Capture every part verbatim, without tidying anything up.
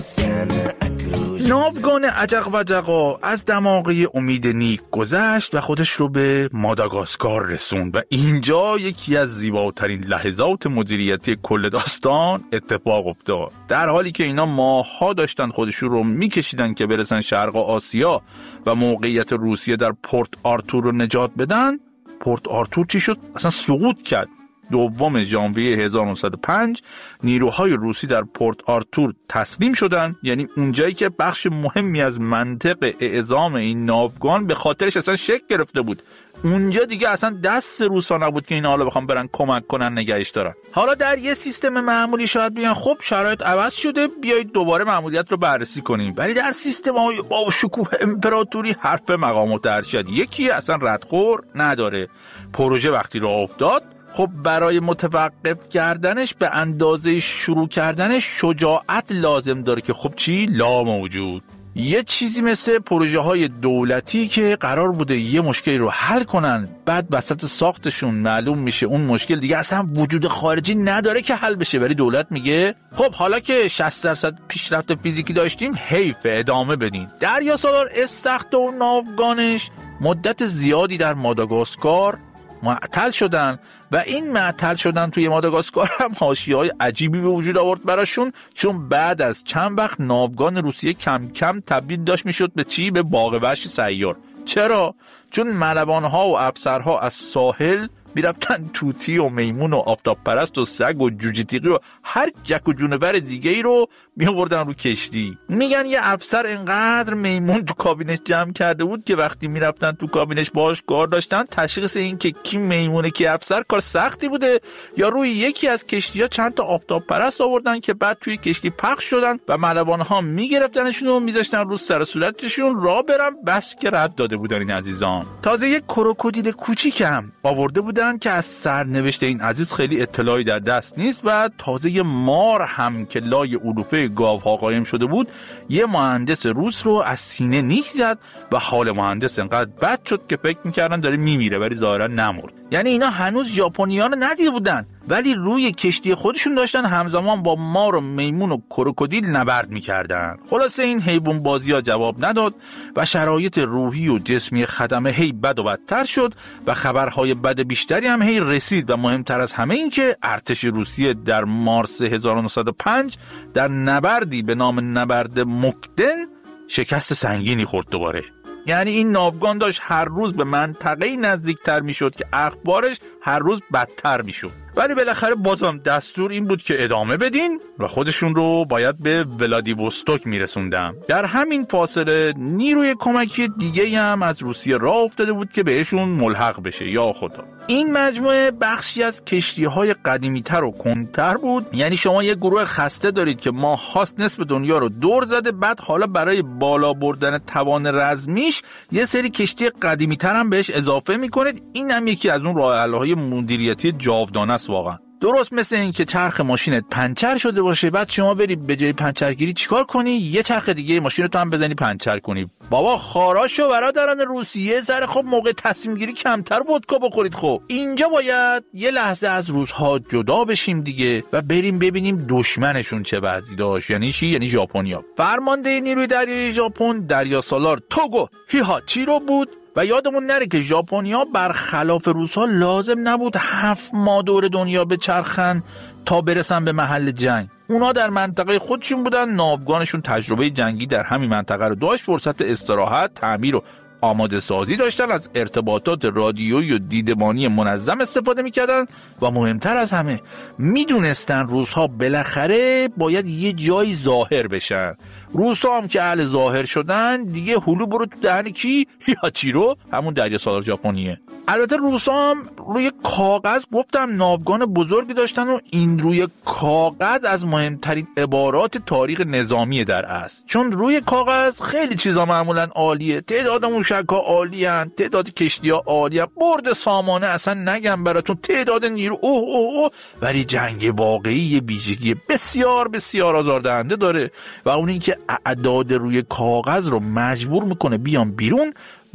ناوگان عجق و جقا از دماغه امید نیک گذشت و خودش رو به ماداگاسکار رسوند و اینجا یکی از زیباترین لحظات مدیریتی کل داستان اتفاق افتاد. در حالی که اینا ماه‌ها داشتن خودشون رو میکشیدن که برسن شرق آسیا و موقعیت روسیه در پورت آرتور رو نجات بدن، پورت آرتور چی شد؟ اصلا سقوط کرد. دوم ژانویه هزار و نهصد و پنج نیروهای روسی در پورت آرتور تسلیم شدن، یعنی اونجایی که بخش مهمی از منطق اعزام این ناوگان به خاطرش اصلا شکل گرفته بود. اونجا دیگه اصلا دست روسا نبود که اینا حالا بخوام برن کمک کنن نگهش دارن. حالا در یه سیستم معمولی شاید بیان خب شرایط عوض شده، بیایید دوباره مأموریت رو بررسی کنیم، ولی در سیستم‌های با شکوه امپراتوری حرف مقام الارشد یکی اصلا ردخور نداره. پروژه وقتی راه افتاد، خب برای متوقف کردنش به اندازه شروع کردنش شجاعت لازم داره که خب چی؟ لا موجود. یه چیزی مثل پروژه های دولتی که قرار بوده یه مشکلی رو حل کنن، بعد وسط ساختشون معلوم میشه اون مشکل دیگه اصلا وجود خارجی نداره که حل بشه، ولی دولت میگه خب حالا که شصت درصد پیشرفت فیزیکی داشتیم حیف ادامه بدین. دریاسالار استخر و ناوگانش مدت زیادی در ماداگاسکار معطل شدن و این معطل شدن توی ماداگاسکار هم حاشیه‌های عجیبی به وجود آورد براشون، چون بعد از چند وقت ناوگان روسیه کم کم تبدیل داشت میشد به چی؟ به باغ وحش سیار. چرا؟ چون ملوان‌ها و افسرها از ساحل میرفتن توتی و میمون و آفتاب پرست و سگ و جوجه تیغی و هر جک و جونور دیگه ای رو میآوردن رو کشتی. میگن یه افسر انقدر میمون تو کابینش جمع کرده بود که وقتی میرفتن تو کابینش باهاش کار داشتن، تشخیص این که کی میمونه کی افسر کار سختی بوده. یا روی یکی از کشتی‌ها چند تا آفتاب پرست آوردن که بعد توی کشتی پخش شدن و ملوان‌ها میگرفتنشون و میذاشتن رو سر و صورتشون راه برن، بس که رد داده بودن این عزیزان. تازه یک کروکودیل کوچیکم آورده بودن که از سرنوشت این عزیز خیلی اطلاعی در دست نیست و تازه یه مار هم که لای علوفه گاوها قایم شده بود یه مهندس روس رو از سینه نیش زد و حال مهندس انقدر بد شد که فکر میکردن داره میمیره، ولی ظاهرا نمرد. یعنی اینا هنوز ژاپنیان رو ندیده بودن، ولی روی کشتی خودشون داشتن همزمان با مار و میمون و کروکودیل نبرد میکردن. خلاصه این حیوان بازی ها جواب نداد و شرایط روحی و جسمی خدمه هی بد و بدتر شد و خبرهای بد بیشتری هم هی رسید و مهمتر از همه این که ارتش روسیه در مارس هزار و نهصد و پنج در نبردی به نام نبرد مکدن شکست سنگینی خورد دوباره. یعنی این ناوگان داشت هر روز به منطقه‌ای نزدیکتر میشد که اخبارش هر روز بدتر میشد، ولی بالاخره بازم دستور این بود که ادامه بدین و خودشون رو باید به ولادیوستوک میرسوندن. در همین فاصله نیروی کمکی دیگه هم از روسیه راه افتاده بود که بهشون ملحق بشه. یا خدا، این مجموعه بخشی از کشتی‌های قدیمی‌تر و کندتر بود. یعنی شما یه گروه خسته دارید که ماه‌هاست نصف دنیا رو دور زده، بعد حالا برای بالا بردن توان رزمیش یه سری کشتی قدیمی‌تر هم بهش اضافه می‌کنید. این هم یکی از اون راه‌حل‌های مدیریتی جاودانه است واقعا. درست مثل این که چرخ ماشینت پنچر شده باشه، بعد شما بری به جای پنچرگیری چیکار کنی؟ یه چرخ دیگه ماشینتو هم بزنی پنچر کنی. بابا خاراشو برادران روسیه، زره خب موقع تصمیم گیری کمتر ودکا بخورید. خب اینجا باید یه لحظه از روزها جدا بشیم دیگه و بریم ببینیم دشمنشون چه وضعی داشت. یعنی چی؟ یعنی ژاپنیا. فرمانده نیروی دریایی ژاپن دریاسالار توگو هیهاچیرو بود و یادمون نره که ژاپنیا برخلاف روس‌ها لازم نبود هفت ماه دور دنیا بچرخن تا برسن به محل جنگ. اونا در منطقه خودشون بودن، ناوگانشون تجربه جنگی در همین منطقه رو داشت، فرصت استراحت، تعمیر و آماده سازی داشتن، از ارتباطات رادیویی و دیدبانی منظم استفاده میکردن و مهمتر از همه میدونستن روس‌ها بالاخره باید یه جایی ظاهر بشن. روس‌ها هم که اهل ظاهر شدن دیگه هلو برو تو دهن کی؟ هیهاچیرو، همون دریاسالار ژاپنیه. البته روس‌ها هم روی کاغذ گفتم ناوگان بزرگی داشتن و این روی کاغذ از مهمترین عبارات تاریخ نظامی در است، چون روی کاغذ خیلی چیزا معمولا عالیه، تعداد موشک‌ها عالی هستند، تعداد کشتی‌ها عالیه، برد سامانه اصلا نگم براتون، تعداد نیرو اوه اوه اوه، ولی جنگ واقعی یه ویژگی بسیار بسیار آزاردهنده داره و اون این که اعداد روی کاغذ رو مجبور میکنه بیان بیرون و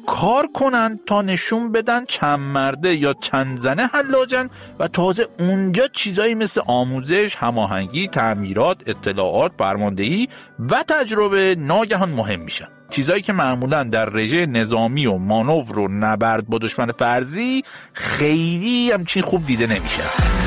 کار کنن تا نشون بدن چند مرده یا چند زنه حلاجن و تازه اونجا چیزایی مثل آموزش، هماهنگی، تعمیرات، اطلاعات، فرماندهی و تجربه ناگهان مهم میشن. چیزایی که معمولا در رژه نظامی و مانور و نبرد با دشمن فرضی خیلی همچین خوب دیده نمیشه.